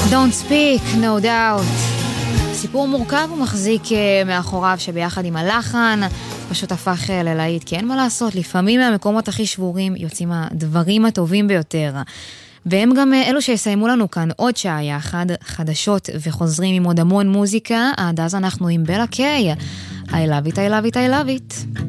Don't speak, no doubt. סיפור מורכב ומחזיק מאחוריו שביחד עם הלחן פשוט הפך ללהיט, כי אין מה לעשות, לפעמים מהמקומות הכי שבורים יוצאים הדברים הטובים ביותר. והם גם אלו שיסיימו לנו כאן עוד שעה יחד, חדשות וחוזרים עם עוד המון מוזיקה. עד אז אנחנו עם בלה קיי. I love it, I love it, I love it.